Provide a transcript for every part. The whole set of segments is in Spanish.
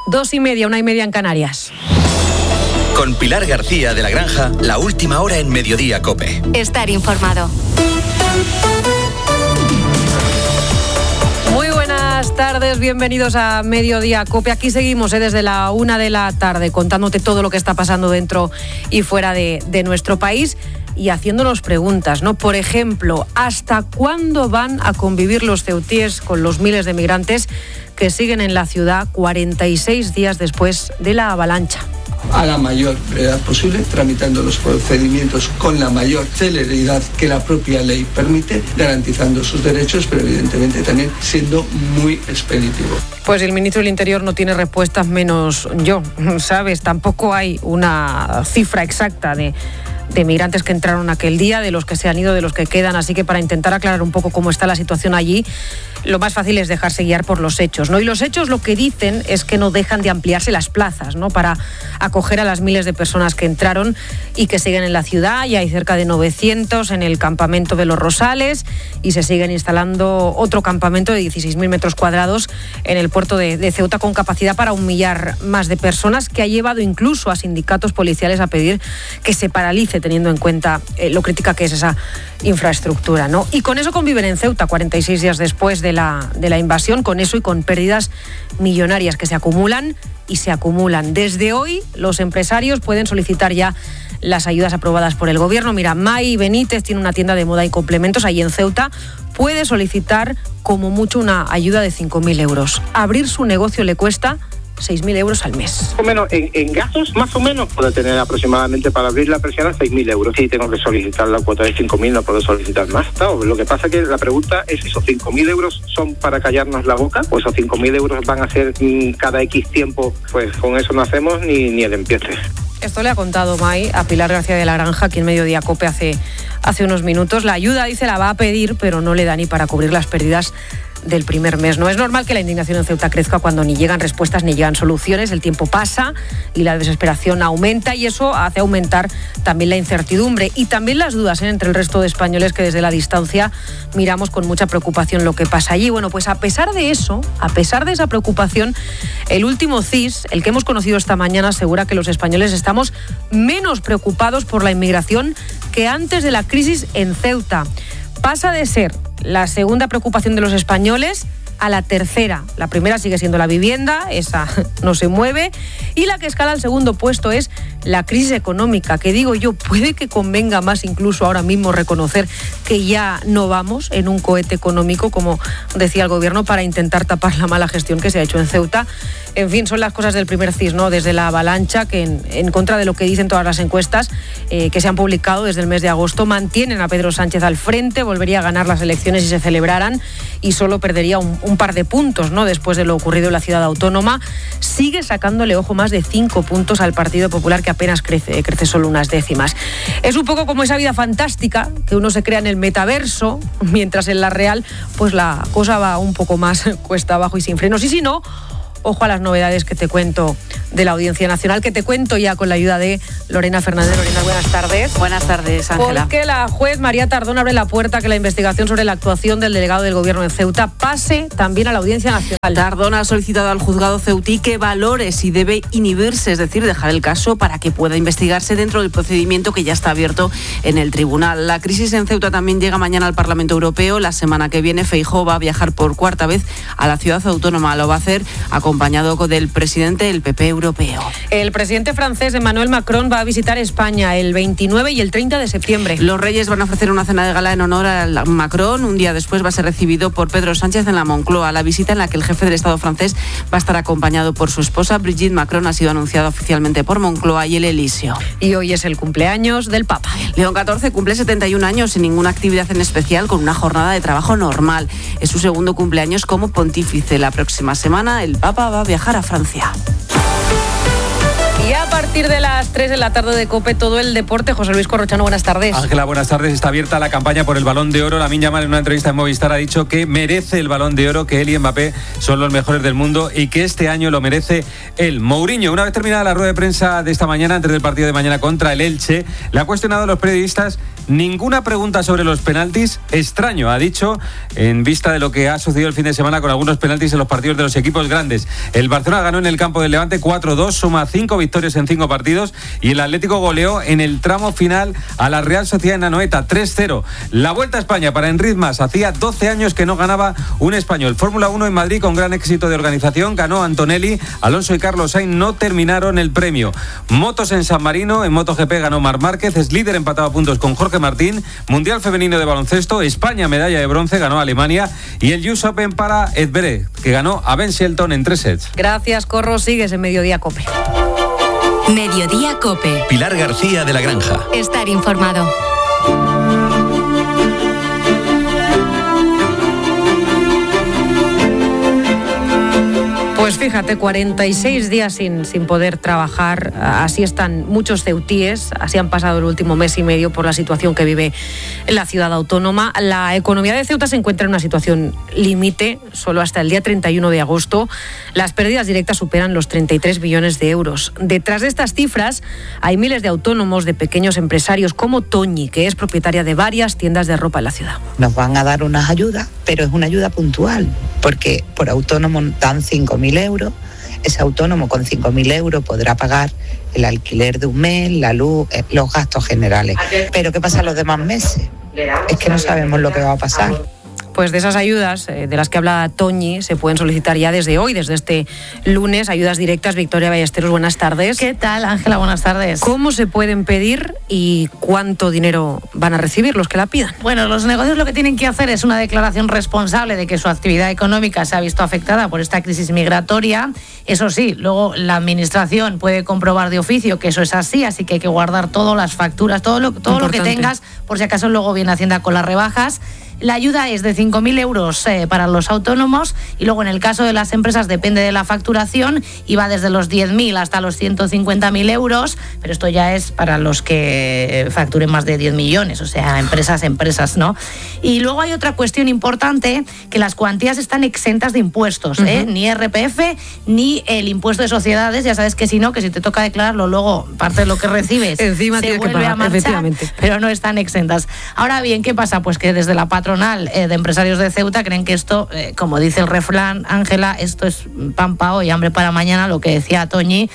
2:30, 1:30 en Canarias. Con Pilar García de la Granja, la última hora en Mediodía COPE. Estar informado. Muy buenas tardes, bienvenidos a Mediodía COPE. Aquí seguimos desde la 1 de la tarde contándote todo lo que está pasando dentro y fuera de nuestro país y haciéndonos preguntas, ¿no? Por ejemplo, ¿hasta cuándo van a convivir los ceutíes con los miles de migrantes que siguen en la ciudad 46 días después de la avalancha? A la mayor brevedad posible, tramitando los procedimientos con la mayor celeridad que la propia ley permite, garantizando sus derechos, pero evidentemente también siendo muy expeditivo. Pues el ministro del Interior no tiene respuestas, menos yo, ¿sabes? Tampoco hay una cifra exacta de migrantes que entraron aquel día, de los que se han ido, de los que quedan. Así que para intentar aclarar un poco cómo está la situación allí, lo más fácil es dejarse guiar por los hechos, ¿no? Y los hechos lo que dicen es que no dejan de ampliarse las plazas, ¿no?, para acoger a las miles de personas que entraron y que siguen en la ciudad. Ya hay cerca de 900 en el campamento de Los Rosales y se siguen instalando otro campamento de 16.000 metros cuadrados en el puerto de Ceuta, con capacidad para 1 millar más de personas, que ha llevado incluso a sindicatos policiales a pedir que se paralice, teniendo en cuenta lo crítica que es esa infraestructura, ¿no? Y con eso conviven en Ceuta 46 días después de la invasión, con eso y con pérdidas millonarias que se acumulan y se acumulan. Desde hoy los empresarios pueden solicitar ya las ayudas aprobadas por el gobierno. Mira, May Benítez tiene una tienda de moda y complementos ahí en Ceuta. Puede solicitar como mucho una ayuda de 5.000 euros. Abrir su negocio le cuesta 6.000 euros al mes. Más o menos, en gastos, más o menos, puedo tener aproximadamente para abrir la persiana 6.000 euros. Si tengo que solicitar la cuota de 5.000, no puedo solicitar más. ¿No? Lo que pasa es que la pregunta es, ¿esos 5.000 euros son para callarnos la boca? ¿O esos 5.000 euros van a ser cada X tiempo? Pues con eso no hacemos ni el empiece. Esto le ha contado May a Pilar García de la Granja aquí en Mediodía COPE hace unos minutos. La ayuda, dice, la va a pedir, pero no le da ni para cubrir las pérdidas del primer mes. No es normal que la indignación en Ceuta crezca cuando ni llegan respuestas ni llegan soluciones. El tiempo pasa y la desesperación aumenta, y eso hace aumentar también la incertidumbre y también las dudas entre el resto de españoles que desde la distancia miramos con mucha preocupación lo que pasa allí. Bueno, pues a pesar de eso, a pesar de esa preocupación, el último CIS, el que hemos conocido esta mañana, asegura que los españoles estamos menos preocupados por la inmigración que antes de la crisis en Ceuta. Pasa de ser la segunda preocupación de los españoles a la tercera. La primera sigue siendo la vivienda, esa no se mueve, y la que escala al segundo puesto es la crisis económica, que digo yo, puede que convenga más incluso ahora mismo reconocer que ya no vamos en un cohete económico, como decía el gobierno, para intentar tapar la mala gestión que se ha hecho en Ceuta. En fin, son las cosas del primer CIS, ¿no?, desde la avalancha, que en contra de lo que dicen todas las encuestas que se han publicado desde el mes de agosto, mantienen a Pedro Sánchez al frente, volvería a ganar las elecciones si se celebraran y solo perdería un par de puntos, ¿no?, después de lo ocurrido en la ciudad autónoma. Sigue sacándole, ojo, más de 5 puntos al Partido Popular, que apenas crece solo unas décimas. Es un poco como esa vida fantástica que uno se crea en el metaverso, mientras en la real pues la cosa va un poco más cuesta abajo y sin frenos. Y si no, ojo a las novedades que te cuento de la Audiencia Nacional, que te cuento ya con la ayuda de Lorena Fernández. Lorena, buenas tardes. Buenas tardes, Ángela. Porque la juez María Tardón abre la puerta a que la investigación sobre la actuación del delegado del Gobierno en Ceuta pase también a la Audiencia Nacional. Tardón ha solicitado al juzgado ceutí que valore si debe inhibirse, es decir, dejar el caso para que pueda investigarse dentro del procedimiento que ya está abierto en el tribunal. La crisis en Ceuta también llega mañana al Parlamento Europeo. La semana que viene Feijóo va a viajar por cuarta vez a la ciudad autónoma. Lo va a hacer acompañado del presidente del PP europeo. El presidente francés Emmanuel Macron va a visitar España el 29 y el 30 de septiembre. Los Reyes van a ofrecer una cena de gala en honor a Macron. Un día después va a ser recibido por Pedro Sánchez en la Moncloa. La visita, en la que el jefe del Estado francés va a estar acompañado por su esposa Brigitte Macron, ha sido anunciada oficialmente por Moncloa y el Elíseo. Y hoy es el cumpleaños del Papa. León XIV cumple 71 años sin ninguna actividad en especial, con una jornada de trabajo normal. Es su segundo cumpleaños como pontífice. La próxima semana el Papa va a viajar a Francia. Y a partir de las 3 de la tarde de COPE todo el deporte. José Luis Corrochano, buenas tardes. Ángela, buenas tardes. Está abierta la campaña por el Balón de Oro. Lamine Yamal en una entrevista en Movistar ha dicho que merece el Balón de Oro, que él y Mbappé son los mejores del mundo y que este año lo merece él. Mourinho, una vez terminada la rueda de prensa de esta mañana, antes del partido de mañana contra el Elche, le ha cuestionado a los periodistas ninguna pregunta sobre los penaltis. Extraño, ha dicho, en vista de lo que ha sucedido el fin de semana con algunos penaltis en los partidos de los equipos grandes. El Barcelona ganó en el campo del Levante 4-2, suma 5 victorias en 5 partidos y el Atlético goleó en el tramo final a la Real Sociedad en Anoeta 3-0. La Vuelta a España para Enric Mas, hacía 12 años que no ganaba un español. Fórmula 1 en Madrid con gran éxito de organización, ganó Antonelli, Alonso y Carlos Sainz no terminaron el premio. Motos en San Marino, en MotoGP ganó Marc Márquez, es líder empatado a puntos con Jorge Martín. Mundial femenino de baloncesto, España medalla de bronce, ganó Alemania, y el US Open para Edberg, que ganó a Ben Shelton en 3 sets. Gracias, Corro. Sigues en Mediodía COPE. Mediodía COPE. Pilar García de la Granja. Estar informado. Pues fíjate, 46 días sin poder trabajar, así están muchos ceutíes, así han pasado el último mes y medio por la situación que vive en la ciudad autónoma. La economía de Ceuta se encuentra en una situación límite, solo hasta el día 31 de agosto. Las pérdidas directas superan los 33 billones de euros. Detrás de estas cifras hay miles de autónomos, de pequeños empresarios como Toñi, que es propietaria de varias tiendas de ropa en la ciudad. Nos van a dar unas ayudas, pero es una ayuda puntual, porque por autónomo dan 5.000 euros. Ese autónomo con 5.000 euros podrá pagar el alquiler de un mes, la luz, los gastos generales. Pero ¿qué pasa los demás meses? Es que no sabemos lo que va a pasar. Pues de esas ayudas de las que habla Toñi se pueden solicitar ya desde hoy, desde este lunes, ayudas directas. Victoria Ballesteros, buenas tardes. ¿Qué tal, Ángela? Buenas tardes. ¿Cómo se pueden pedir y cuánto dinero van a recibir los que la pidan? Bueno, los negocios lo que tienen que hacer es una declaración responsable de que su actividad económica se ha visto afectada por esta crisis migratoria. Eso sí, luego la administración puede comprobar de oficio que eso es así que hay que guardar todas las facturas, todo lo que tengas, por si acaso luego viene Hacienda con las rebajas. La ayuda es de 5.000 euros para los autónomos y luego en el caso de las empresas depende de la facturación y va desde los 10.000 hasta los 150.000 euros, pero esto ya es para los que facturen más de 10 millones, o sea, empresas, ¿no? Y luego hay otra cuestión importante, que las cuantías están exentas de impuestos, ni IRPF ni el impuesto de sociedades. Ya sabes que si te toca declararlo, luego parte de lo que recibes encima se tienes vuelve que pagar, a marchar, efectivamente. Pero no están exentas. Ahora bien, ¿qué pasa? Pues que desde la patronal de empresarios de Ceuta creen que esto, como dice el refrán, Ángela, esto es pan para hoy, hambre para mañana, lo que decía Toñi,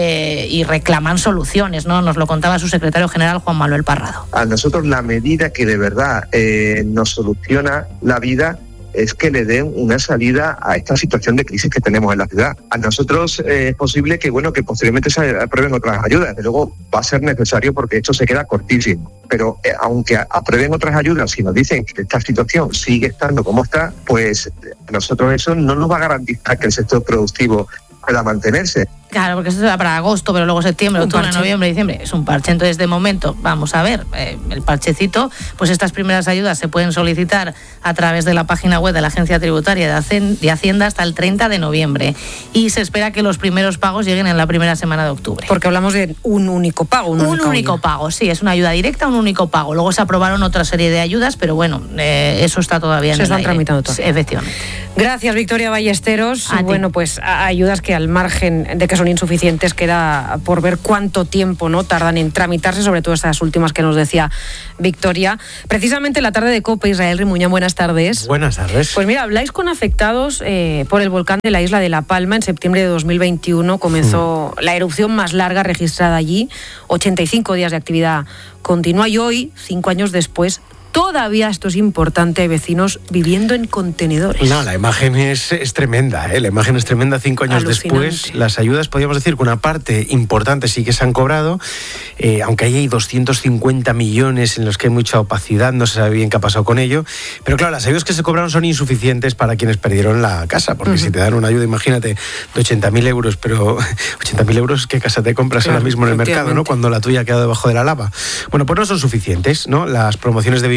y reclaman soluciones, ¿no? Nos lo contaba su secretario general, Juan Manuel Parrado. A nosotros la medida que de verdad nos soluciona la vida es que le den una salida a esta situación de crisis que tenemos en la ciudad. A nosotros es posible que posteriormente se aprueben otras ayudas. Desde luego va a ser necesario porque esto se queda cortísimo. Pero aunque aprueben otras ayudas, si nos dicen que esta situación sigue estando como está, pues a nosotros eso no nos va a garantizar que el sector productivo pueda mantenerse. Claro, porque eso será para agosto, pero luego septiembre, octubre, noviembre, diciembre. Es un parche. Entonces, de momento, vamos a ver el parchecito. Pues estas primeras ayudas se pueden solicitar a través de la página web de la Agencia Tributaria de Hacienda hasta el 30 de noviembre. Y se espera que los primeros pagos lleguen en la primera semana de octubre. Porque hablamos de un único pago. Un único pago, sí. Es una ayuda directa, un único pago. Luego se aprobaron otra serie de ayudas, pero bueno, eso está todavía en el aire. Se están tramitando todavía. Sí, efectivamente. Gracias, Victoria Ballesteros. Bueno, pues ayudas que al margen de que son insuficientes, queda por ver cuánto tiempo no tardan en tramitarse, sobre todo estas últimas que nos decía Victoria. Precisamente en la tarde de COPE, Israel Rimuñán, buenas tardes. Buenas tardes. Pues mira, habláis con afectados por el volcán de la isla de La Palma. En septiembre de 2021 comenzó la erupción más larga registrada allí, 85 días de actividad continua, y hoy, 5 años después, todavía esto es importante, hay vecinos viviendo en contenedores. No, la imagen es tremenda, la imagen es tremenda. 5 años después, las ayudas, podríamos decir que una parte importante sí que se han cobrado, aunque ahí hay 250 millones en los que hay mucha opacidad, no se sabe bien qué ha pasado con ello, pero claro, las ayudas que se cobraron son insuficientes para quienes perdieron la casa, porque si te dan una ayuda, imagínate, de 80.000 euros, pero 80.000 euros, ¿qué casa te compras ahora mismo en el mercado, no? Cuando la tuya ha quedado debajo de la lava. Bueno, pues no son suficientes, ¿no? Las promociones de vivienda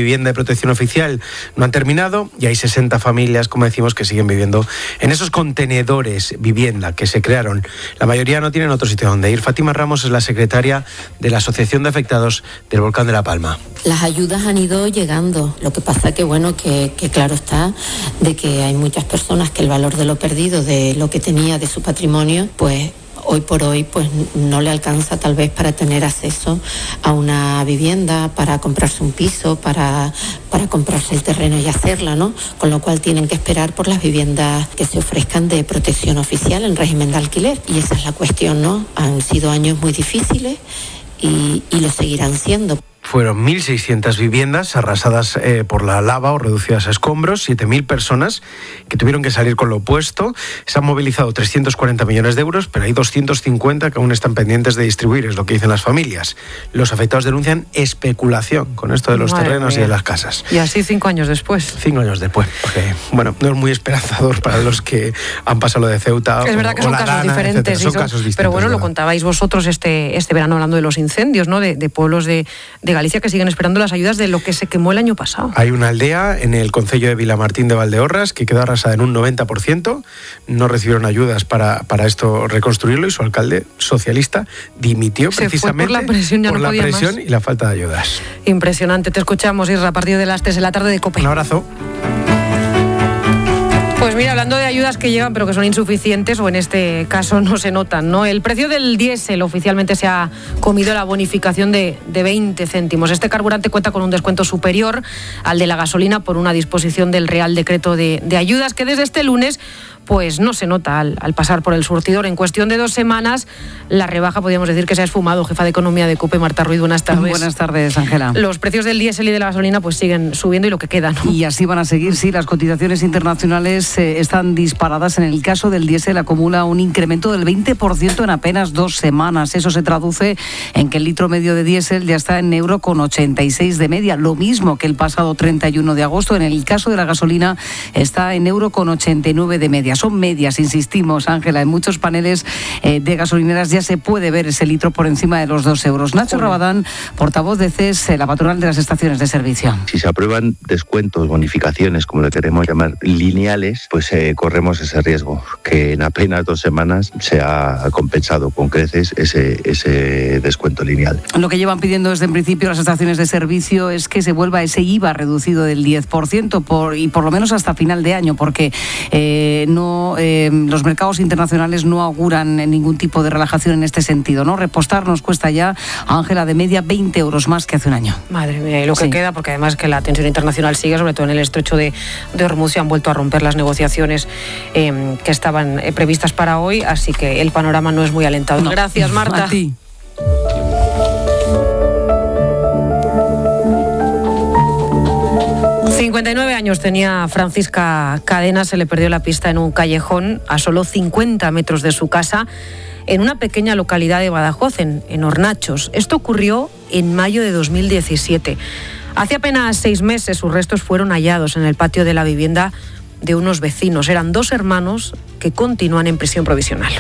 vivienda de protección oficial no han terminado y hay 60 familias, como decimos, que siguen viviendo en esos contenedores vivienda que se crearon. La mayoría no tienen otro sitio donde ir. Fátima Ramos es la secretaria de la Asociación de Afectados del Volcán de La Palma. Las ayudas han ido llegando, lo que pasa que claro está de que hay muchas personas que el valor de lo perdido, de lo que tenía de su patrimonio, pues hoy por hoy pues no le alcanza tal vez para tener acceso a una vivienda, para comprarse un piso, para comprarse el terreno y hacerla, ¿no? Con lo cual tienen que esperar por las viviendas que se ofrezcan de protección oficial en régimen de alquiler. Y esa es la cuestión, ¿no? Han sido años muy difíciles y lo seguirán siendo. Fueron 1.600 viviendas arrasadas por la lava o reducidas a escombros, 7.000 personas que tuvieron que salir con lo opuesto. Se han movilizado 340 millones de euros, pero hay 250 que aún están pendientes de distribuir, es lo que dicen las familias. Los afectados denuncian especulación con esto de los terrenos y de las casas. Y así 5 años después. 5 años después, porque bueno, no es muy esperanzador para los que han pasado lo de Ceuta. Es verdad que son casos diferentes. Son casos distintos. Pero bueno, ¿verdad? Lo contabais vosotros este verano hablando de los incendios, ¿no? De pueblos de Galicia que siguen esperando las ayudas de lo que se quemó el año pasado. Hay una aldea en el concello de Vilamartín de Valdeorras que quedó arrasada en un 90%. No recibieron ayudas para esto reconstruirlo y su alcalde socialista dimitió precisamente por la presión, ya por no la podía presión más. Y la falta de ayudas. Impresionante. Te escuchamos, Isra, a partir de las 3 de la tarde de COPE. Un abrazo. Pues mira, hablando de ayudas que llegan pero que son insuficientes o en este caso no se notan, ¿no? El precio del diésel oficialmente se ha comido la bonificación de 20 céntimos. Este carburante cuenta con un descuento superior al de la gasolina por una disposición del Real Decreto de ayudas que desde este lunes pues no se nota al pasar por el surtidor. En cuestión de 2 semanas, la rebaja podríamos decir que se ha esfumado. Jefa de Economía de COPE, Marta Ruiz, buenas tardes. Buenas tardes, Ángela. Los precios del diésel y de la gasolina pues siguen subiendo y lo que queda, ¿no? Y así van a seguir, sí. Las cotizaciones internacionales están disparadas. En el caso del diésel acumula un incremento del 20% en apenas 2 semanas. Eso se traduce en que el litro medio de diésel ya está en €1,86 de media, lo mismo que el pasado 31 de agosto. En el caso de la gasolina está en €1,89 de media. Son medias, insistimos, Ángela. En muchos paneles de gasolineras ya se puede ver ese litro por encima de los €2. Nacho Rabadán, portavoz de CES, la patronal de las estaciones de servicio. Si se aprueban descuentos, bonificaciones, como le queremos llamar, lineales, pues corremos ese riesgo, que en apenas 2 semanas se ha compensado con creces ese descuento lineal. Lo que llevan pidiendo desde en principio las estaciones de servicio es que se vuelva ese IVA reducido del 10% y por lo menos hasta final de año, porque los mercados internacionales no auguran ningún tipo de relajación en este sentido, ¿no? Repostar nos cuesta ya, Ángela, de media €20 más que hace un año. Madre mía, y lo que queda, porque además que la tensión internacional sigue, sobre todo en el estrecho de Hormuz, se han vuelto a romper las negociaciones que estaban previstas para hoy, así que el panorama no es muy alentador. No. Gracias, Marta. A ti. ...59 años tenía Francisca Cadena, se le perdió la pista en un callejón a solo 50 metros de su casa, en una pequeña localidad de Badajoz, en Hornachos. Esto ocurrió en mayo de 2017. Hace apenas 6 meses sus restos fueron hallados en el patio de la vivienda de unos vecinos. Eran 2 hermanos que continúan en prisión provisional.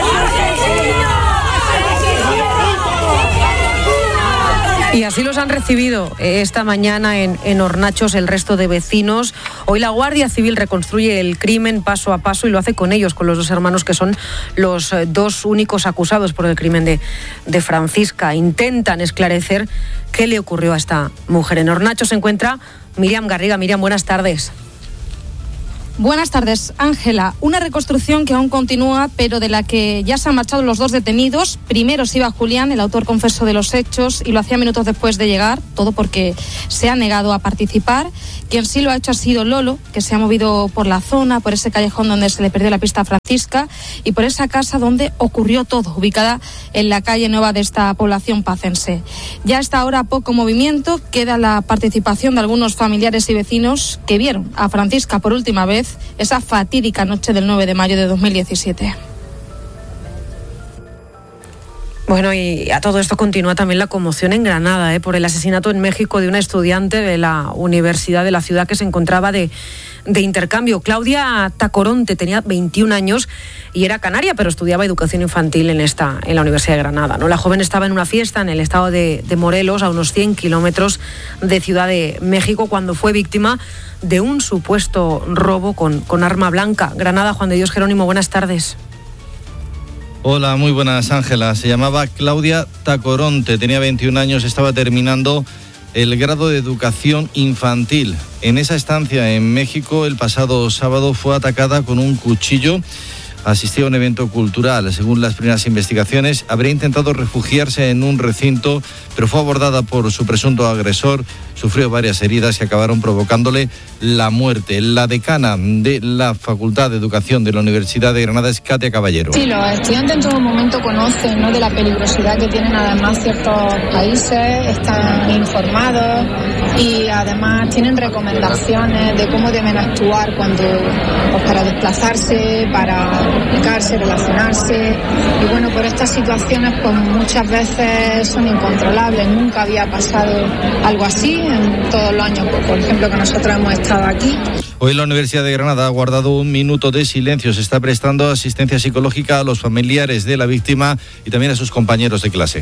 Y así los han recibido esta mañana en Hornachos el resto de vecinos. Hoy la Guardia Civil reconstruye el crimen paso a paso y lo hace con ellos, con los 2 hermanos que son los 2 únicos acusados por el crimen de Francisca. Intentan esclarecer qué le ocurrió a esta mujer. En Hornachos se encuentra Miriam Garriga. Miriam, buenas tardes. Buenas tardes, Ángela. Una reconstrucción que aún continúa, pero de la que ya se han marchado los 2 detenidos. Primero se iba Julián, el autor confeso de los hechos, y lo hacía minutos después de llegar, todo porque se ha negado a participar. Quien sí lo ha hecho ha sido Lolo, que se ha movido por la zona, por ese callejón donde se le perdió la pista a Francisca y por esa casa donde ocurrió todo, ubicada en la calle nueva de esta población pacense. Ya hasta ahora poco movimiento, queda la participación de algunos familiares y vecinos que vieron a Francisca por última vez esa fatídica noche del 9 de mayo de 2017. Bueno, y a todo esto continúa también la conmoción en Granada, por el asesinato en México de una estudiante de la universidad de la ciudad que se encontraba de intercambio. Claudia Tacoronte tenía 21 años y era canaria, pero estudiaba educación infantil en la Universidad de Granada, ¿no? La joven estaba en una fiesta en el estado de Morelos, a unos 100 kilómetros de Ciudad de México, cuando fue víctima de un supuesto robo con arma blanca. Granada, Juan de Dios Jerónimo, buenas tardes. Hola, muy buenas, Ángela. Se llamaba Claudia Tacoronte, tenía 21 años, estaba terminando el grado de educación infantil. En esa estancia en México, el pasado sábado fue atacada con un cuchillo. Asistía a un evento cultural. Según las primeras investigaciones, habría intentado refugiarse en un recinto, pero fue abordada por su presunto agresor. Sufrió varias heridas que acabaron provocándole la muerte. La decana de la Facultad de Educación de la Universidad de Granada es Katia Caballero. Sí, los estudiantes en todo momento conocen, ¿no?, de la peligrosidad que tienen además ciertos países, están informados y además tienen recomendaciones de cómo deben actuar cuando, pues, para desplazarse, para comunicarse, relacionarse. Y bueno, por estas situaciones pues muchas veces son incontrolables. Nunca había pasado algo así en todos los años, por ejemplo, que nosotros hemos estado aquí. Hoy la Universidad de Granada ha guardado un minuto de silencio. Se está prestando asistencia psicológica a los familiares de la víctima y también a sus compañeros de clase.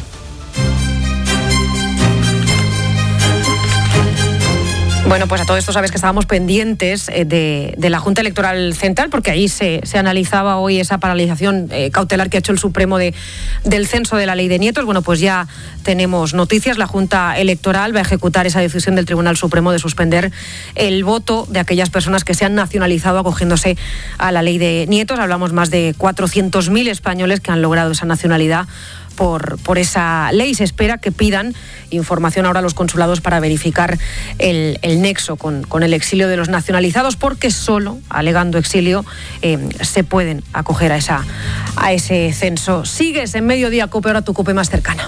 Bueno, pues a todo esto sabes que estábamos pendientes de la Junta Electoral Central, porque ahí se analizaba hoy esa paralización cautelar que ha hecho el Supremo del censo de la ley de nietos. Bueno, pues ya tenemos noticias. La Junta Electoral va a ejecutar esa decisión del Tribunal Supremo de suspender el voto de aquellas personas que se han nacionalizado acogiéndose a la ley de nietos. Hablamos más de 400.000 españoles que han logrado esa nacionalidad por esa ley. Se espera que pidan información ahora a los consulados para verificar el nexo con el exilio de los nacionalizados, porque solo, alegando exilio, se pueden acoger a ese censo. Sigues en Mediodía COPE, ahora tu COPE más cercana.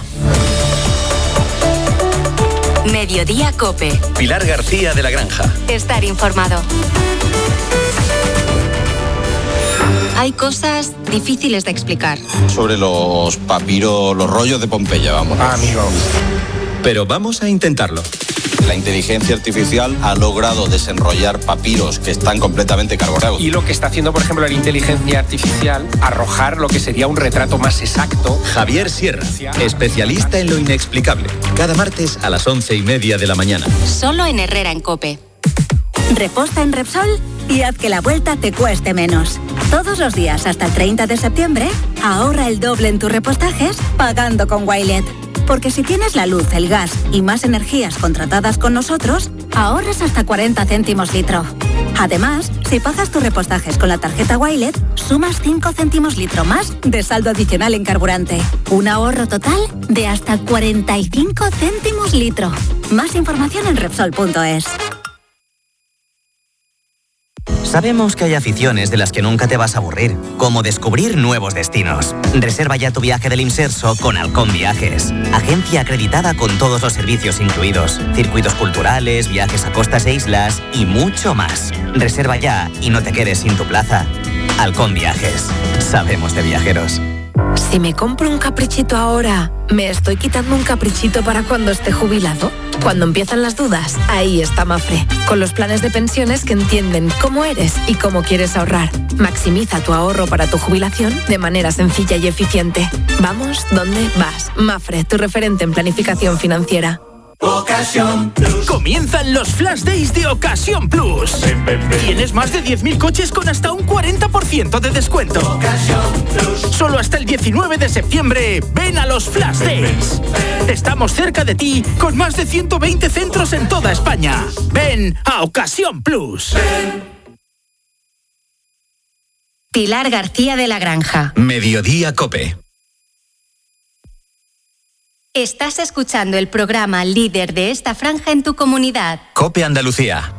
Mediodía COPE. Pilar García de la Granja. Estar informado. Hay cosas difíciles de explicar. Sobre los papiros, los rollos de Pompeya, vamos. Amigo. Pero vamos a intentarlo. La inteligencia artificial ha logrado desenrollar papiros que están completamente carbonados. Y lo que está haciendo, por ejemplo, la inteligencia artificial, arrojar lo que sería un retrato más exacto. Javier Sierra, especialista en lo inexplicable. Cada martes a las 11:30 de la mañana. Solo en Herrera en COPE. Reposta en Repsol y haz que la vuelta te cueste menos. Todos los días hasta el 30 de septiembre, ahorra el doble en tus repostajes pagando con Wilet. Porque si tienes la luz, el gas y más energías contratadas con nosotros, ahorras hasta 40 céntimos litro. Además, si pagas tus repostajes con la tarjeta Wilet, sumas 5 céntimos litro más de saldo adicional en carburante. Un ahorro total de hasta 45 céntimos litro. Más información en Repsol.es. Sabemos que hay aficiones de las que nunca te vas a aburrir, como descubrir nuevos destinos. Reserva ya tu viaje del Imserso con Halcón Viajes, agencia acreditada con todos los servicios incluidos, circuitos culturales, viajes a costas e islas y mucho más. Reserva ya y no te quedes sin tu plaza. Halcón Viajes, sabemos de viajeros. Si me compro un caprichito ahora, ¿me estoy quitando un caprichito para cuando esté jubilado? Cuando empiezan las dudas, ahí está Mafre, con los planes de pensiones que entienden cómo eres y cómo quieres ahorrar. Maximiza tu ahorro para tu jubilación de manera sencilla y eficiente. Vamos, ¿dónde vas? Mafre, tu referente en planificación financiera. Ocasión Plus. Comienzan los Flash Days de Ocasión Plus. Tienes más de 10.000 coches con hasta un 40% de descuento. Ocasión Plus. Solo hasta el 19 de septiembre, ven a los Flash Days. Estamos cerca de ti con más de 120 centros en toda España. Ven a Ocasión Plus. Pilar García de la Granja. Mediodía COPE. Estás escuchando el programa líder de esta franja en tu comunidad. COPE Andalucía.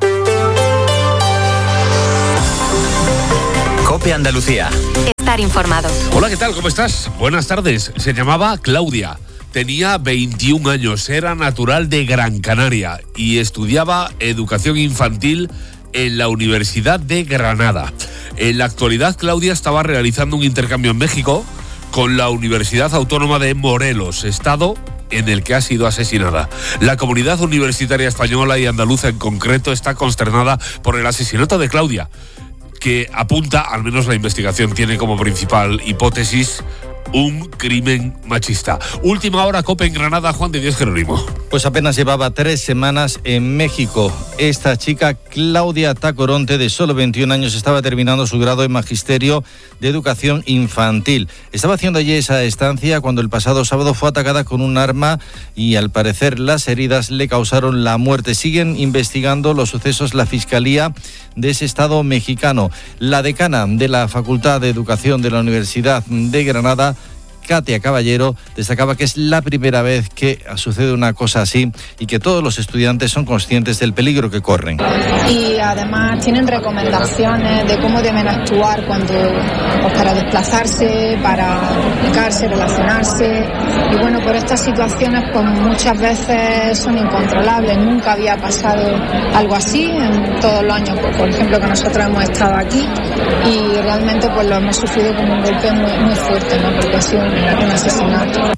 COPE Andalucía. Estar informado. Hola, ¿qué tal? ¿Cómo estás? Buenas tardes. Se llamaba Claudia. Tenía 21 años, era natural de Gran Canaria y estudiaba educación infantil en la Universidad de Granada. En la actualidad, Claudia estaba realizando un intercambio en México con la Universidad Autónoma de Morelos, estado en el que ha sido asesinada. La comunidad universitaria española y andaluza en concreto está consternada por el asesinato de Claudia, que apunta, al menos la investigación tiene como principal hipótesis, un crimen machista. Última hora, COPE en Granada, Juan de Dios Jerónimo. Pues apenas llevaba 3 semanas en México. Esta chica, Claudia Tacoronte, de solo 21 años, estaba terminando su grado en Magisterio de Educación Infantil. Estaba haciendo allí esa estancia cuando el pasado sábado fue atacada con un arma y al parecer las heridas le causaron la muerte. Siguen investigando los sucesos la Fiscalía de ese estado mexicano. La decana de la Facultad de Educación de la Universidad de Granada, Katia Caballero, destacaba que es la primera vez que sucede una cosa así y que todos los estudiantes son conscientes del peligro que corren. Y además tienen recomendaciones de cómo deben actuar cuando, pues, para desplazarse, para comunicarse, relacionarse. Y bueno, por estas situaciones pues muchas veces son incontrolables. Nunca había pasado algo así en todos los años, pues, por ejemplo, que nosotros hemos estado aquí, y realmente pues lo hemos sufrido como un golpe muy fuerte, ¿no? Porque ha sido un asesinato.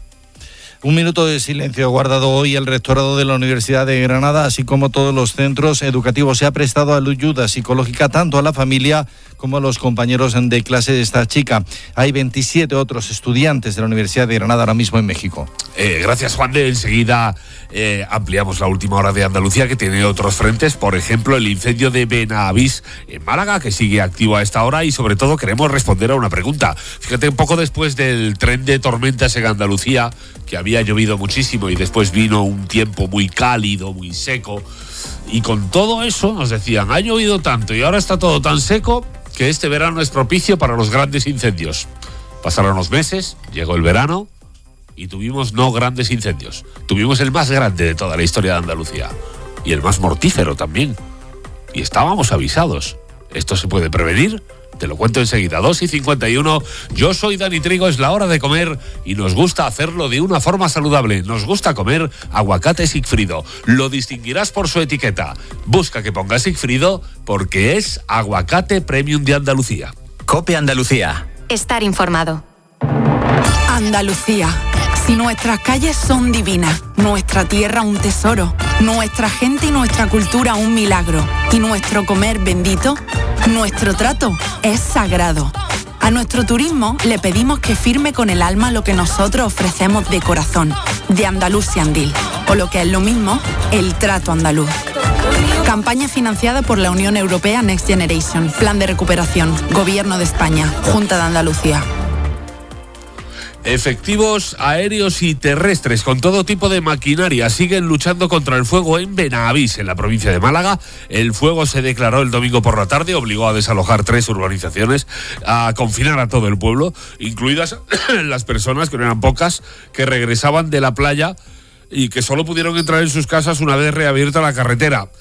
Un minuto de silencio ha guardado hoy el rectorado de la Universidad de Granada, así como todos los centros educativos. Se ha prestado ayuda psicológica tanto a la familia como a los compañeros de clase de esta chica. Hay 27 otros estudiantes de la Universidad de Granada ahora mismo en México. Gracias, Juan de. Enseguida ampliamos la última hora de Andalucía, que tiene otros frentes. Por ejemplo, el incendio de Benavís en Málaga, que sigue activo a esta hora, y sobre todo queremos responder a una pregunta. Fíjate, un poco después del tren de tormentas en Andalucía, que había llovido muchísimo y después vino un tiempo muy cálido, muy seco, y con todo eso nos decían, ha llovido tanto y ahora está todo tan seco que este verano es propicio para los grandes incendios. Pasaron los meses, llegó el verano y tuvimos no grandes incendios. Tuvimos el más grande de toda la historia de Andalucía y el más mortífero también. Y estábamos avisados. ¿Esto se puede prevenir? Te lo cuento enseguida. 2:51. Yo soy Dani Trigo, es la hora de comer y nos gusta hacerlo de una forma saludable. Nos gusta comer aguacate Sigfrido. Lo distinguirás por su etiqueta. Busca que ponga Sigfrido porque es aguacate premium de Andalucía. COPE Andalucía. Estar informado. Andalucía. Si nuestras calles son divinas, nuestra tierra un tesoro, nuestra gente y nuestra cultura un milagro, y nuestro comer bendito, nuestro trato es sagrado. A nuestro turismo le pedimos que firme con el alma lo que nosotros ofrecemos de corazón, de Andalusiandil, o lo que es lo mismo, el trato andaluz. Campaña financiada por la Unión Europea Next Generation, Plan de Recuperación, Gobierno de España, Junta de Andalucía. Efectivos aéreos y terrestres con todo tipo de maquinaria siguen luchando contra el fuego en Benavís, en la provincia de Málaga. El fuego se declaró el domingo por la tarde, obligó a desalojar 3 urbanizaciones, a confinar a todo el pueblo, incluidas las personas, que no eran pocas, que regresaban de la playa y que solo pudieron entrar en sus casas una vez reabierta la carretera.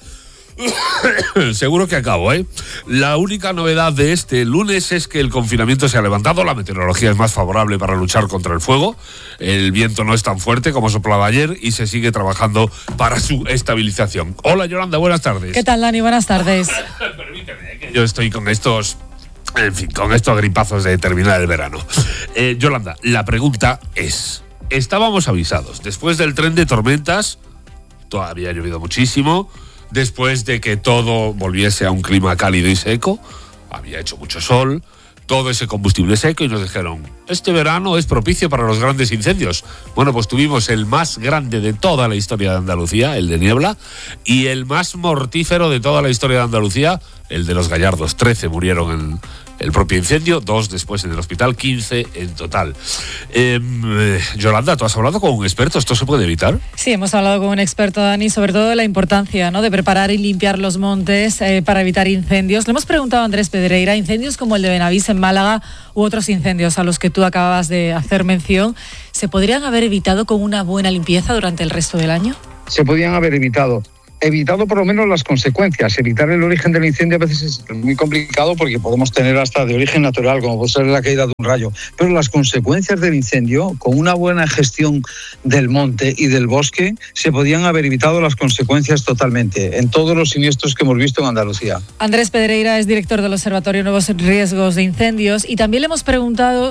Seguro que acabo, ¿eh? La única novedad de este lunes es que el confinamiento se ha levantado, la meteorología es más favorable para luchar contra el fuego, el viento no es tan fuerte como soplaba ayer y se sigue trabajando para su estabilización. Hola, Yolanda, buenas tardes. ¿Qué tal, Dani? Buenas tardes. Permíteme, que yo estoy con estos gripazos de terminar el verano. Yolanda, la pregunta es, estábamos avisados, después del tren de tormentas, todavía ha llovido muchísimo. Después de que todo volviese a un clima cálido y seco, había hecho mucho sol, todo ese combustible seco, y nos dijeron, este verano es propicio para los grandes incendios. Bueno, pues tuvimos el más grande de toda la historia de Andalucía, el de Niebla, y el más mortífero de toda la historia de Andalucía, el de los Gallardos. 13 murieron en el propio incendio, 2 después en el hospital, 15 en total. Yolanda, ¿tú has hablado con un experto? ¿Esto se puede evitar? Sí, hemos hablado con un experto, Dani, sobre todo de la importancia, ¿no?, de preparar y limpiar los montes para evitar incendios. Le hemos preguntado a Andrés Pedreira, incendios como el de Benavís en Málaga u otros incendios a los que tú acabas de hacer mención, ¿se podrían haber evitado con una buena limpieza durante el resto del año? Se podían haber evitado por lo menos las consecuencias. Evitar el origen del incendio a veces es muy complicado porque podemos tener hasta de origen natural, como puede ser la caída de un rayo. Pero las consecuencias del incendio, con una buena gestión del monte y del bosque, se podían haber evitado las consecuencias totalmente, en todos los siniestros que hemos visto en Andalucía. Andrés Pedreira es director del Observatorio Nuevos Riesgos de Incendios y también le hemos preguntado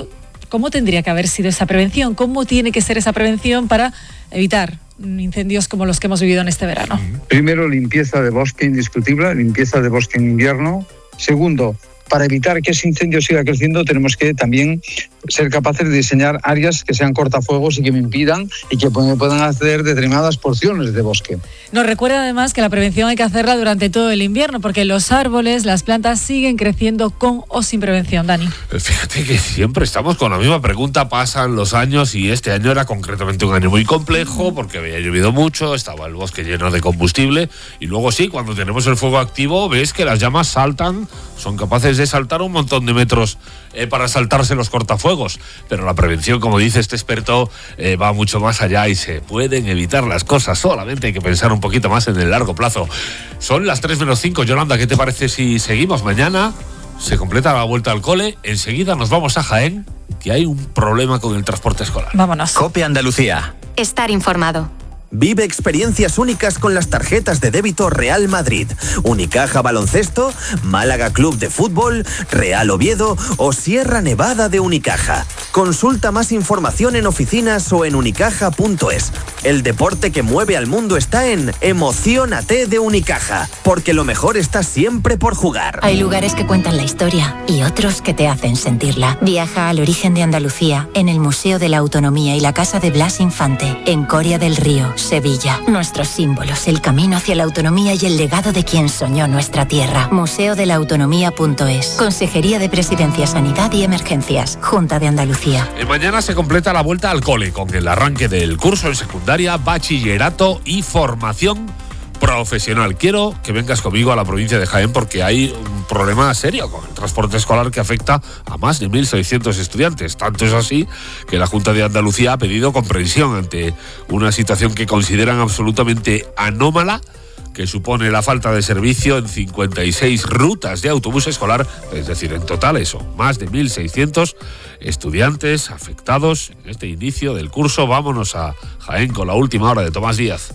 ¿Cómo tendría que haber sido esa prevención? ¿Cómo tiene que ser esa prevención para evitar incendios como los que hemos vivido en este verano? Primero, limpieza de bosque indiscutible, limpieza de bosque en invierno. Segundo, para evitar que ese incendio siga creciendo, tenemos que también ser capaces de diseñar áreas que sean cortafuegos y que me impidan y que puedan acceder determinadas porciones de bosque. Nos recuerda además que la prevención hay que hacerla durante todo el invierno, porque los árboles, las plantas siguen creciendo con o sin prevención, Dani. Fíjate que siempre estamos con la misma pregunta, pasan los años y este año era concretamente un año muy complejo porque había llovido mucho, estaba el bosque lleno de combustible y luego sí, cuando tenemos el fuego activo ves que las llamas saltan, son capaces de saltar un montón de metros para saltarse los cortafuegos, pero la prevención, como dice este experto, va mucho más allá y se pueden evitar las cosas, solamente hay que pensar un poquito más en el largo plazo. Son las 3:05, Yolanda, ¿qué te parece si seguimos? Mañana se completa la vuelta al cole, enseguida nos vamos a Jaén, que hay un problema con el transporte escolar. Vámonos. COPE Andalucía. Estar informado. Vive experiencias únicas con las tarjetas de débito Real Madrid, Unicaja Baloncesto, Málaga Club de Fútbol, Real Oviedo o Sierra Nevada de Unicaja. Consulta más información en oficinas o en unicaja.es. El deporte que mueve al mundo está en Emociónate de Unicaja, porque lo mejor está siempre por jugar. Hay lugares que cuentan la historia y otros que te hacen sentirla. Viaja al origen de Andalucía en el Museo de la Autonomía y la Casa de Blas Infante, en Coria del Río, Sevilla. Nuestros símbolos, el camino hacia la autonomía y el legado de quien soñó nuestra tierra. museodelautonomía.es. Consejería de Presidencia, Sanidad y Emergencias. Junta de Andalucía. Mañana se completa la vuelta al cole con el arranque del curso en secundaria, bachillerato y formación profesional. Quiero que vengas conmigo a la provincia de Jaén porque hay un problema serio con el transporte escolar que afecta a más de 1.600 estudiantes. Tanto es así que la Junta de Andalucía ha pedido comprensión ante una situación que consideran absolutamente anómala, que supone la falta de servicio en 56 rutas de autobús escolar, es decir, en total eso, más de 1.600 estudiantes afectados en este inicio del curso. Vámonos a Jaén con la última hora de Tomás Díaz.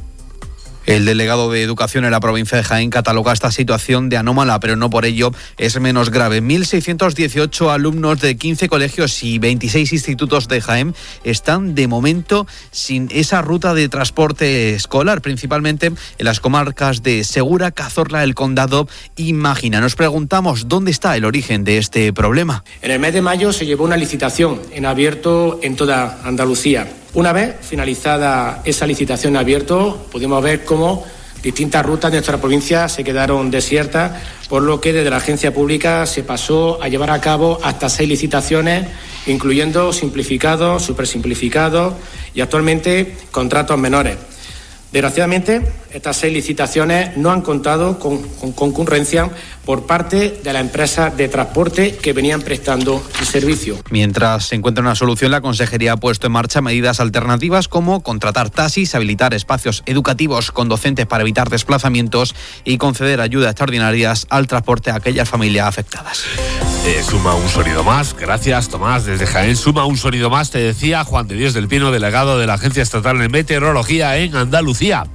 El delegado de Educación en la provincia de Jaén cataloga esta situación de anómala, pero no por ello es menos grave. 1.618 alumnos de 15 colegios y 26 institutos de Jaén están de momento sin esa ruta de transporte escolar, principalmente en las comarcas de Segura, Cazorla, El Condado y Mágina. Nos preguntamos dónde está el origen de este problema. En el mes de mayo se llevó una licitación en abierto en toda Andalucía. Una vez finalizada esa licitación en abierto, pudimos ver cómo distintas rutas de nuestra provincia se quedaron desiertas, por lo que desde la agencia pública se pasó a llevar a cabo hasta 6 licitaciones, incluyendo simplificados, supersimplificados y actualmente contratos menores. Desgraciadamente, estas 6 licitaciones no han contado con concurrencia por parte de las empresas de transporte que venían prestando el servicio. Mientras se encuentra una solución, la Consejería ha puesto en marcha medidas alternativas como contratar taxis, habilitar espacios educativos con docentes para evitar desplazamientos y conceder ayudas extraordinarias al transporte a aquellas familias afectadas. Suma un sonido más, gracias Tomás, desde Jaén. Suma un sonido más, te decía Juan de Dios del Pino, delegado de la Agencia Estatal de Meteorología en Andalucía.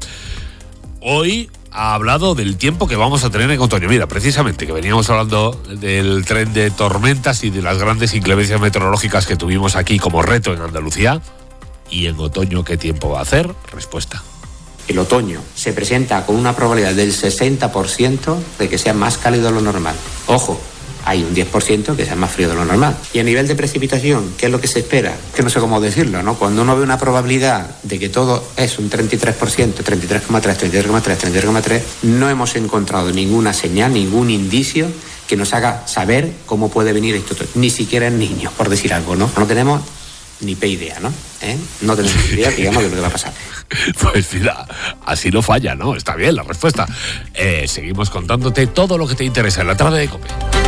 Hoy ha hablado del tiempo que vamos a tener en otoño. Mira, precisamente que veníamos hablando del tren de tormentas y de las grandes inclemencias meteorológicas que tuvimos aquí como reto en Andalucía. ¿Y en otoño qué tiempo va a hacer? Respuesta. El otoño se presenta con una probabilidad del 60% de que sea más cálido de lo normal. Ojo, hay un 10% que sea más frío de lo normal. Y a nivel de precipitación, ¿qué es lo que se espera? Que no sé cómo decirlo, ¿no? Cuando uno ve una probabilidad de que todo es un 33%, 33,3, 33,3, 33,3, no hemos encontrado ninguna señal, ningún indicio que nos haga saber cómo puede venir esto. Ni siquiera en niños, por decir algo, ¿no? No tenemos ni idea, ¿no? No tenemos ni idea, digamos, de lo que va a pasar. Pues mira, así no falla, ¿no? Está bien la respuesta. Seguimos contándote todo lo que te interesa en la tarde de COPE.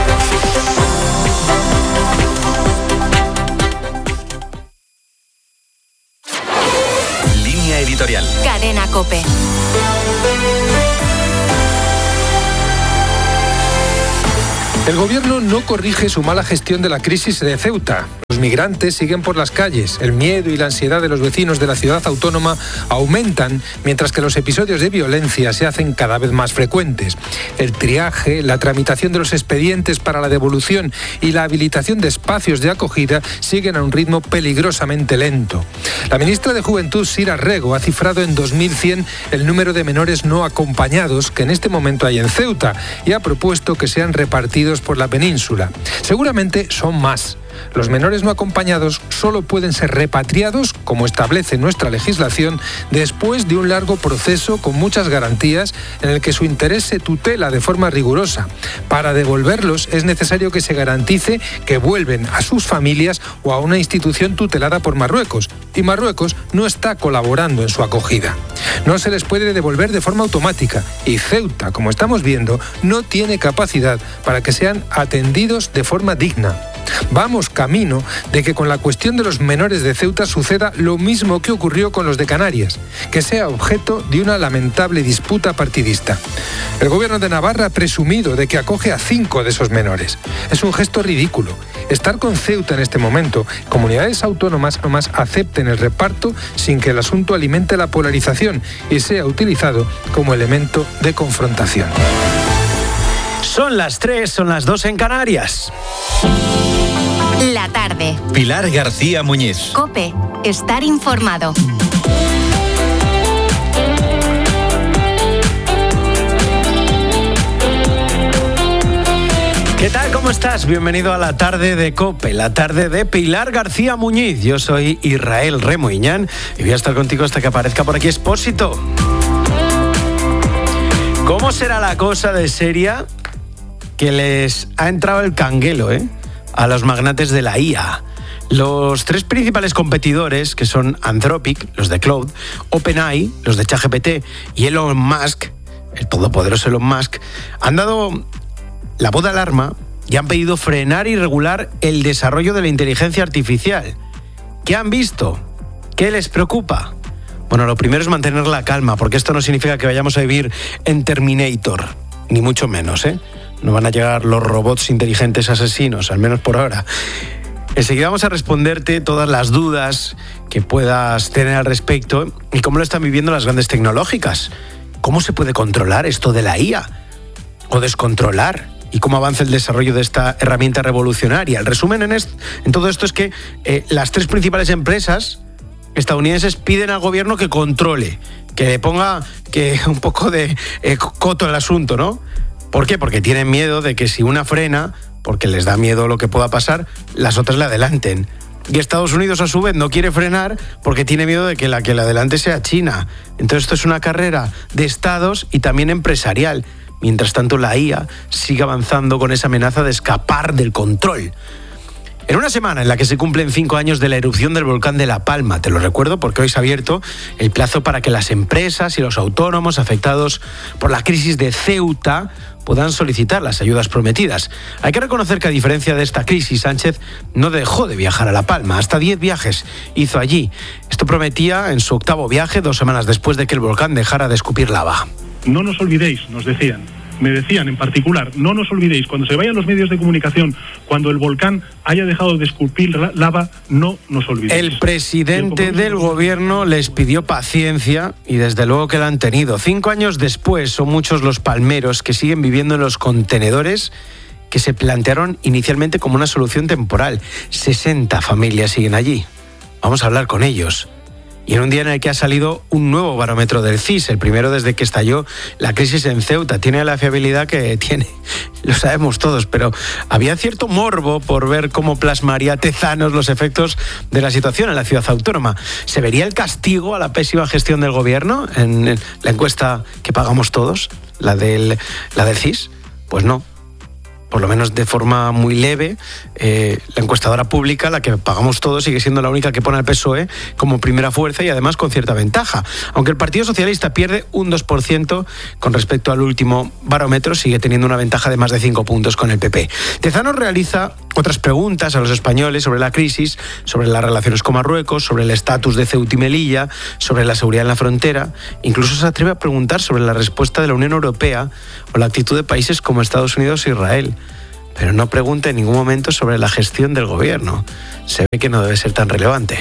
Línea editorial. Cadena COPE. El gobierno no corrige su mala gestión de la crisis de Ceuta. Los migrantes siguen por las calles. El miedo y la ansiedad de los vecinos de la ciudad autónoma aumentan, mientras que los episodios de violencia se hacen cada vez más frecuentes. El triaje, la tramitación de los expedientes para la devolución y la habilitación de espacios de acogida siguen a un ritmo peligrosamente lento. La ministra de Juventud, Sira Rego, ha cifrado en 2100 el número de menores no acompañados que en este momento hay en Ceuta y ha propuesto que sean repartidos por la península. Seguramente son más. Los menores no acompañados solo pueden ser repatriados, como establece nuestra legislación, después de un largo proceso con muchas garantías en el que su interés se tutela de forma rigurosa. Para devolverlos es necesario que se garantice que vuelven a sus familias o a una institución tutelada por Marruecos, y Marruecos no está colaborando en su acogida. No se les puede devolver de forma automática y Ceuta, como estamos viendo, no tiene capacidad para que sean atendidos de forma digna. Vamos camino de que con la cuestión de los menores de Ceuta suceda lo mismo que ocurrió con los de Canarias, que sea objeto de una lamentable disputa partidista. El gobierno de Navarra ha presumido de que acoge a 5 de esos menores. Es un gesto ridículo. Estar con Ceuta en este momento, comunidades autónomas nomás acepten el reparto sin que el asunto alimente la polarización y sea utilizado como elemento de confrontación. Son las 3, son las 2 en Canarias. La tarde. Pilar García Muñiz. COPE. Estar informado. ¿Qué tal? ¿Cómo estás? Bienvenido a la tarde de COPE, la tarde de Pilar García Muñiz. Yo soy Israel Remoiñán y voy a estar contigo hasta que aparezca por aquí Expósito. ¿Cómo será la cosa de seria que les ha entrado el canguelo, a los magnates de la IA? Los 3 principales competidores, que son Anthropic, los de Cloud, OpenAI, los de ChatGPT, y Elon Musk, el todopoderoso Elon Musk, han dado la voz de alarma y han pedido frenar y regular el desarrollo de la inteligencia artificial. ¿Qué han visto? ¿Qué les preocupa? Bueno, lo primero es mantener la calma, porque esto no significa que vayamos a vivir en Terminator, ni mucho menos, No van a llegar los robots inteligentes asesinos, al menos por ahora. Enseguida vamos a responderte todas las dudas que puedas tener al respecto y cómo lo están viviendo las grandes tecnológicas. ¿Cómo se puede controlar esto de la IA? ¿O descontrolar? ¿Y cómo avanza el desarrollo de esta herramienta revolucionaria? El resumen en todo esto es que las 3 principales empresas estadounidenses piden al gobierno que controle, que le ponga un poco de coto al asunto, ¿no? ¿Por qué? Porque tienen miedo de que si una frena, porque les da miedo lo que pueda pasar, las otras le adelanten. Y Estados Unidos, a su vez, no quiere frenar porque tiene miedo de que la que le adelante sea China. Entonces esto es una carrera de estados y también empresarial. Mientras tanto, la IA sigue avanzando con esa amenaza de escapar del control. En una semana en la que se cumplen 5 años de la erupción del volcán de La Palma, te lo recuerdo porque hoy se ha abierto el plazo para que las empresas y los autónomos afectados por la crisis de Ceuta puedan solicitar las ayudas prometidas. Hay que reconocer que a diferencia de esta crisis, Sánchez no dejó de viajar a La Palma. Hasta 10 viajes hizo allí. Esto prometía en su 8º viaje, 2 semanas después de que el volcán dejara de escupir lava. No nos olvidéis, nos decían. Me decían en particular, no nos olvidéis, cuando se vayan los medios de comunicación, cuando el volcán haya dejado de escupir lava, no nos olvidéis. El presidente del gobierno les pidió paciencia y desde luego que la han tenido. 5 años después son muchos los palmeros que siguen viviendo en los contenedores que se plantearon inicialmente como una solución temporal. 60 familias siguen allí. Vamos a hablar con ellos. Y en un día en el que ha salido un nuevo barómetro del CIS, el primero desde que estalló la crisis en Ceuta. Tiene la fiabilidad que tiene, lo sabemos todos, pero había cierto morbo por ver cómo plasmaría Tezanos los efectos de la situación en la ciudad autónoma. ¿Se vería el castigo a la pésima gestión del gobierno en la encuesta que pagamos todos, la del CIS? Pues no. Por lo menos de forma muy leve, la encuestadora pública, la que pagamos todos, sigue siendo la única que pone al PSOE como primera fuerza y además con cierta ventaja. Aunque el Partido Socialista pierde un 2% con respecto al último barómetro, sigue teniendo una ventaja de más de 5 puntos con el PP. Tezanos realiza otras preguntas a los españoles sobre la crisis, sobre las relaciones con Marruecos, sobre el estatus de Ceuta y Melilla, sobre la seguridad en la frontera. Incluso se atreve a preguntar sobre la respuesta de la Unión Europea o la actitud de países como Estados Unidos e Israel. pero no pregunta en ningún momento sobre la gestión del gobierno. Se ve que no debe ser tan relevante.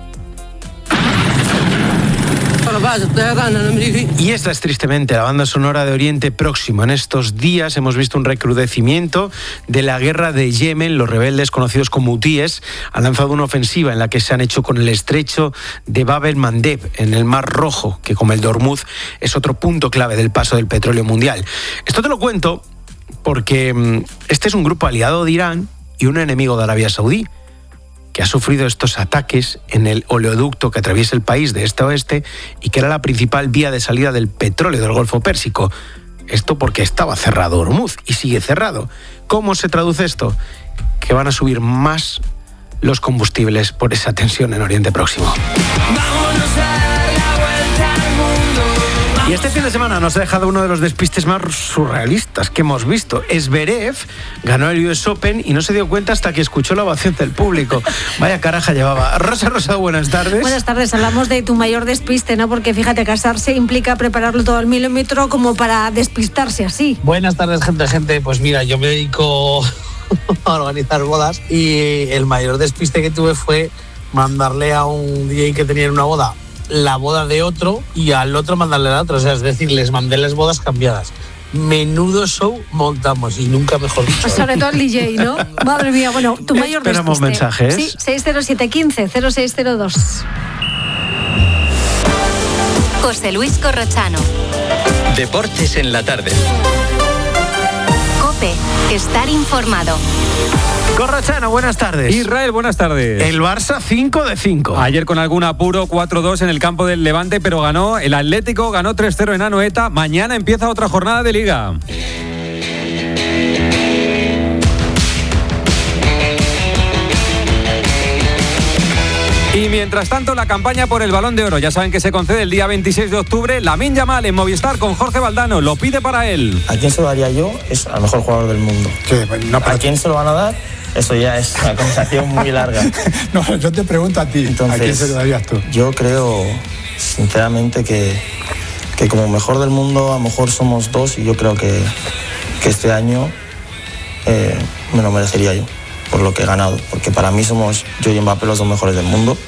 Y esta es tristemente la banda sonora de Oriente Próximo. En estos días hemos visto un recrudecimiento de la guerra de Yemen. Los rebeldes, conocidos como hutíes, han lanzado una ofensiva en la que se han hecho con el estrecho de Bab el-Mandeb, en el Mar Rojo, que como el de Hormuz es otro punto clave del paso del petróleo mundial. Esto te lo cuento porque este es un grupo aliado de Irán y un enemigo de Arabia Saudí, que ha sufrido estos ataques en el oleoducto que atraviesa el país de este a oeste y que era la principal vía de salida del petróleo del Golfo Pérsico. Esto porque estaba cerrado Hormuz y sigue cerrado. ¿Cómo se traduce esto? Que van a subir más los combustibles por esa tensión en Oriente Próximo. Y este fin de semana nos ha dejado uno de los despistes más surrealistas que hemos visto. Zverev ganó el US Open y no se dio cuenta hasta que escuchó la ovación del público. Vaya caraja llevaba. Rosa Rosado, buenas tardes. Buenas tardes. Hablamos de tu mayor despiste, ¿no? Porque fíjate, casarse implica prepararlo todo al milímetro como para despistarse así. Buenas tardes, gente. Pues mira, yo me dedico a organizar bodas y el mayor despiste que tuve fue mandarle a un DJ que tenía en una boda la boda de otro y al otro mandarle la otra, o sea, es decir, les mandé las bodas cambiadas. Menudo show montamos y nunca mejor dicho. Pues sobre todo el DJ, ¿no? Madre mía, bueno, tu mayor Esperamos despiste. Mensajes. Sí, 60715-0602. José Luis Corrochano. Deportes en la tarde. COPE, estar informado. Corrochano, buenas tardes. Israel, buenas tardes. El Barça 5 de 5. Ayer con algún apuro 4-2 en el campo del Levante, pero ganó el Atlético, ganó 3-0 en Anoeta. Mañana empieza otra jornada de Liga. Y mientras tanto, la campaña por el Balón de Oro, ya saben que se concede el día 26 de octubre. Lamine Yamal en Movistar con Jorge Valdano, lo pide para él. ¿A quién se lo daría yo? Es al mejor jugador del mundo. ¿A quién se lo van a dar? Eso ya es una conversación muy larga. No, yo te pregunto a ti. Entonces, ¿a quién se lo darías tú? Yo creo, sinceramente, que como mejor del mundo, a lo mejor somos dos y yo creo que este año me lo merecería yo, por lo que he ganado. Porque para mí somos yo y Mbappé los dos mejores del mundo.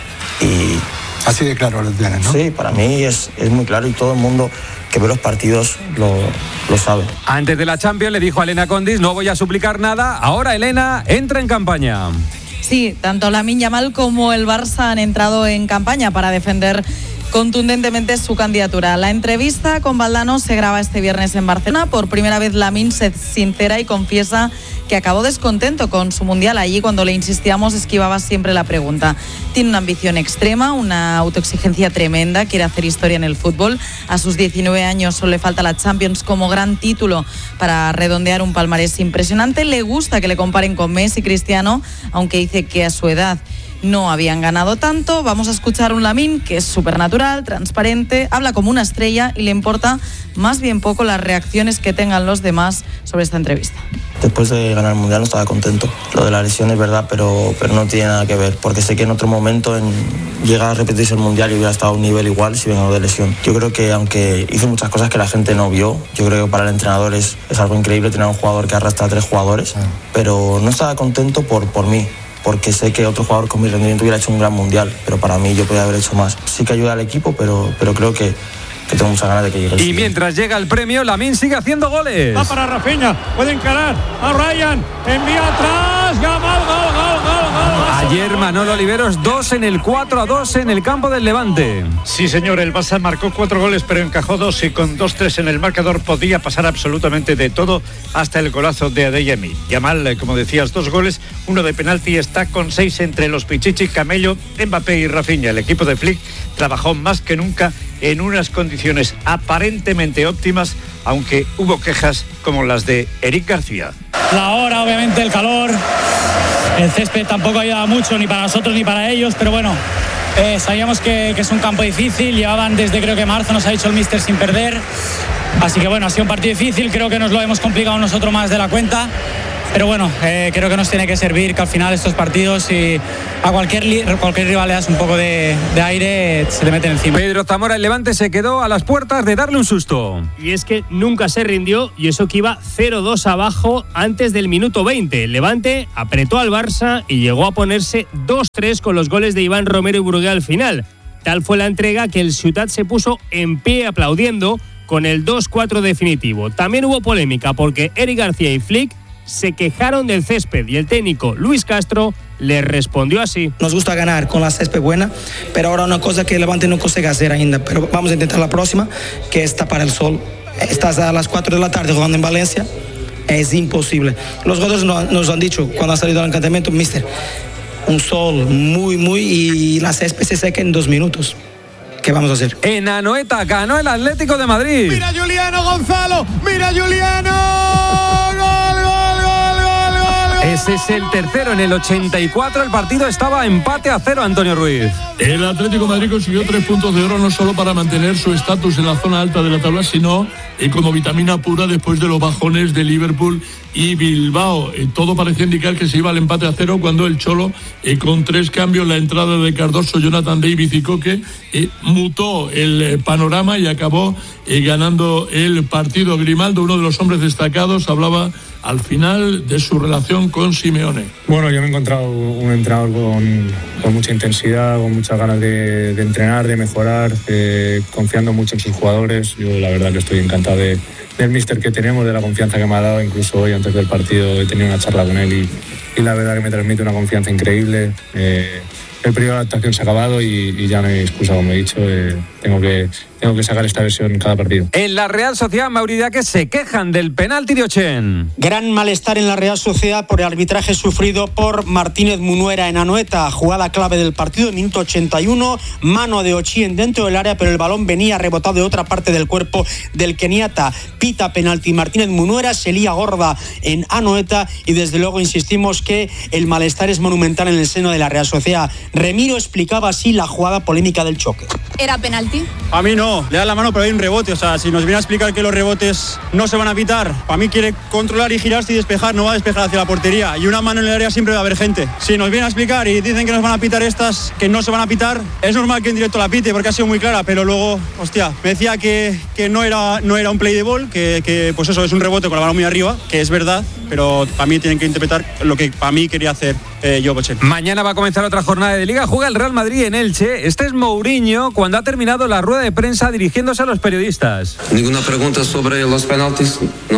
Y así de claro lo tienes, ¿no? Sí, para mí es muy claro y todo el mundo que ve los partidos lo sabe. Antes de la Champions le dijo a Elena Condis, no voy a suplicar nada, ahora Elena entra en campaña. Sí, tanto Lamine Yamal como el Barça han entrado en campaña para defender contundentemente su candidatura. La entrevista con Valdano se graba este viernes en Barcelona. Por primera vez Lamine se sincera y confiesa que acabó descontento con su mundial. Allí, cuando le insistíamos, esquivaba siempre la pregunta. Tiene una ambición extrema, una autoexigencia tremenda, quiere hacer historia en el fútbol. A sus 19 años solo le falta la Champions como gran título para redondear un palmarés impresionante. Le gusta que le comparen con Messi y Cristiano, aunque dice que a su edad no habían ganado tanto. Vamos a escuchar un Lamine que es súper natural, transparente, habla como una estrella y le importa más bien poco las reacciones que tengan los demás sobre esta entrevista. Después de ganar el Mundial no estaba contento. Lo de la lesión es verdad, pero no tiene nada que ver, porque sé que en otro momento llega a repetirse el Mundial y hubiera estado a un nivel igual si vengo de lesión. Yo creo que aunque hice muchas cosas que la gente no vio, yo creo que para el entrenador es algo increíble tener un jugador que arrastra a 3 jugadores, pero no estaba contento por mí, porque sé que otro jugador con mi rendimiento hubiera hecho un gran mundial, pero para mí yo podía haber hecho más. Sí que ayuda al equipo, pero creo que tengo muchas ganas de que llegue. Y mientras llega el premio, Lamine sigue haciendo goles. Va para Rafinha, puede encarar a Ryan, envía atrás, Yamal, gol. Ayer Manolo Oliveros 2 en el 4-2 en el campo del Levante. Sí, señor, el Barça marcó 4 goles, pero encajó 2 y con 2-3 en el marcador podía pasar absolutamente de todo hasta el golazo de Adeyemi. Yamal, como decías, 2 goles, 1 de penalti, está con 6 entre los Pichichi, Camello, Mbappé y Rafinha. El equipo de Flick trabajó más que nunca en unas condiciones aparentemente óptimas, aunque hubo quejas como las de Eric García. La hora, obviamente, el calor, el césped tampoco ayuda mucho ni para nosotros ni para ellos, pero bueno, sabíamos que es un campo difícil, llevaban desde creo que marzo, nos ha dicho el míster, sin perder, así que bueno, ha sido un partido difícil, creo que nos lo hemos complicado nosotros más de la cuenta. pero bueno, creo que nos tiene que servir, que al final estos partidos, si a cualquier rival le das un poco de aire, se le meten encima. Pedro Zamora, el Levante se quedó a las puertas de darle un susto. Y es que nunca se rindió, y eso que iba 0-2 abajo antes del minuto 20. El Levante apretó al Barça y llegó a ponerse 2-3 con los goles de Iván Romero y Brugué al final. Tal fue la entrega que el Ciutat se puso en pie aplaudiendo con el 2-4 definitivo. También hubo polémica porque Eric García y Flick se quejaron del césped y el técnico Luis Castro le respondió así. Nos gusta ganar con la césped buena, pero ahora una cosa que el Levante no consigue hacer ainda, pero vamos a intentar la próxima, que es tapar el sol. Estás a las 4 de la tarde jugando en Valencia, es imposible. Los jugadores nos han dicho cuando ha salido al encantamiento, mister, un sol muy, y la césped se seca en 2 minutos. ¿Qué vamos a hacer? En Anoeta ganó el Atlético de Madrid. Mira Juliano Gonzalo, mira Juliano. Ese es el tercero. En el 84 el partido estaba empate a 0, Antonio Ruiz. El Atlético de Madrid consiguió 3 puntos de oro no solo para mantener su estatus en la zona alta de la tabla, sino como vitamina pura después de los bajones de Liverpool y Bilbao. Todo parecía indicar que se iba al empate a 0 cuando el Cholo, con 3 cambios, la entrada de Cardoso, Jonathan David y Coque, mutó el panorama y acabó ganando el partido. Grimaldo, uno de los hombres destacados, hablaba al final de su relación con Simeone. Bueno, yo me he encontrado un entrenador con mucha intensidad, con muchas ganas de entrenar, de mejorar, confiando mucho en sus jugadores. Yo la verdad que estoy encantado del míster que tenemos, de la confianza que me ha dado. Incluso hoy antes del partido he tenido una charla con él y la verdad que me transmite una confianza increíble. El periodo de adaptación se ha acabado y ya no hay excusa, como he dicho. Tengo que sacar esta versión en cada partido. En la Real Sociedad, Mauricio, que se quejan del penalti de Ochen. Gran malestar en la Real Sociedad por el arbitraje sufrido por Martínez Munuera en Anoeta. Jugada clave del partido, minuto 81, mano de Ochen dentro del área, pero el balón venía rebotado de otra parte del cuerpo del keniata. Pita penalti Martínez Munuera, se lía gorda en Anoeta y desde luego insistimos que el malestar es monumental en el seno de la Real Sociedad. Remiro explicaba así la jugada polémica del choque. ¿Era penalti? A mí no, le da la mano pero hay un rebote, o sea, si nos viene a explicar que los rebotes no se van a pitar, para mí quiere controlar y girarse y despejar, no va a despejar hacia la portería y una mano en el área siempre va a haber gente. Si nos viene a explicar y dicen que nos van a pitar estas, que no se van a pitar, es normal que en directo la pite porque ha sido muy clara, pero luego, hostia, me decía que no era un play de ball, que pues eso, es un rebote con la mano muy arriba, que es verdad, pero para mí tienen que interpretar lo que para mí quería hacer yo, Pochettino. Mañana va a comenzar otra jornada de Liga, juega el Real Madrid en Elche. Este es Mourinho cuando ha terminado la rueda de prensa dirigiéndose a los periodistas. ¿Ninguna pregunta sobre los penaltis? No.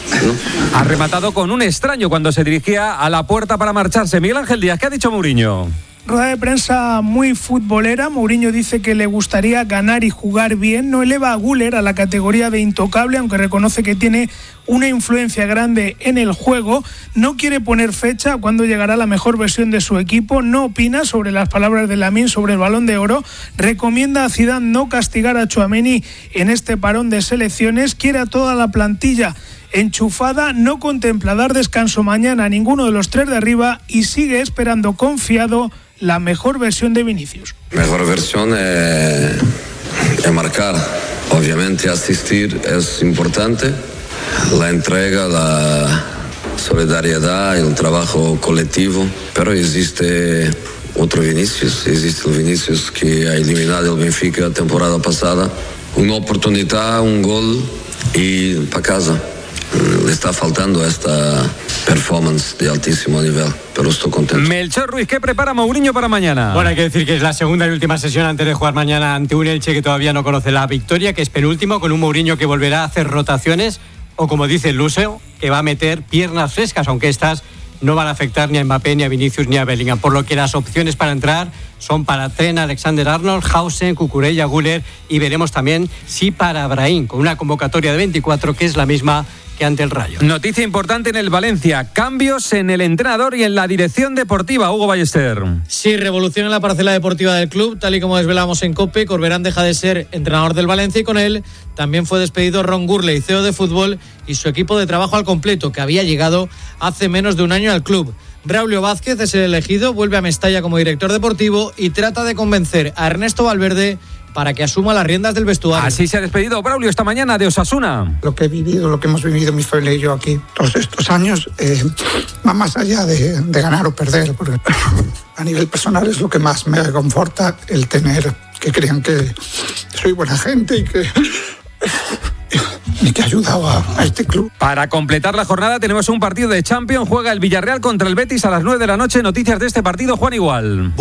Ha rematado con un extraño cuando se dirigía a la puerta para marcharse. Miguel Ángel Díaz, ¿qué ha dicho Mourinho? Rueda de prensa muy futbolera. Mourinho dice que le gustaría ganar y jugar bien. No eleva a Güler a la categoría de intocable, aunque reconoce que tiene una influencia grande en el juego. No quiere poner fecha a cuándo llegará la mejor versión de su equipo. No opina sobre las palabras de Lamine sobre el Balón de Oro. Recomienda a Zidane no castigar a Tchouaméni en este parón de selecciones. Quiere a toda la plantilla enchufada, no contempla dar descanso mañana a ninguno de los 3 de arriba y sigue esperando confiado la mejor versión de Vinicius. Mejor versión es marcar. Obviamente asistir es importante. La entrega, la solidaridad, el trabajo colectivo. Pero existe otro Vinicius. Existe el Vinicius que ha eliminado el Benfica la temporada pasada. Una oportunidad, un gol y para casa. Le está faltando esta performance de altísimo nivel, pero estoy contento. Melchor Ruiz, ¿qué prepara Mourinho para mañana? Bueno, hay que decir que es la segunda y última sesión antes de jugar mañana ante un Elche que todavía no conoce la victoria, que es penúltimo, con un Mourinho que volverá a hacer rotaciones, o como dice el Luseo, que va a meter piernas frescas, aunque estas no van a afectar ni a Mbappé, ni a Vinicius, ni a Bellingham, por lo que las opciones para entrar son para Trent, Alexander-Arnold, Hausen, Cucurella, Güler y veremos también si para Brahim, con una convocatoria de 24 que es la misma que ante el Rayo. Noticia importante en el Valencia, cambios en el entrenador y en la dirección deportiva. Hugo Ballester. Sí, revolución en la parcela deportiva del club, tal y como desvelamos en COPE. Corberán deja de ser entrenador del Valencia y con él también fue despedido Ron Gurley, CEO de fútbol, y su equipo de trabajo al completo, que había llegado hace menos de un año al club. Braulio Vázquez es el elegido, vuelve a Mestalla como director deportivo y trata de convencer a Ernesto Valverde para que asuma las riendas del vestuario. Así se ha despedido Braulio esta mañana de Osasuna. Lo que he vivido, lo que hemos vivido mi familia y yo aquí todos estos años va más allá de ganar o perder, porque a nivel personal es lo que más me reconforta, el tener que crean que soy buena gente y que ha ayudado a este club. Para completar la jornada tenemos un partido de Champions. Juega el Villarreal contra el Betis a las 9 de la noche. Noticias de este partido, Juan Igual.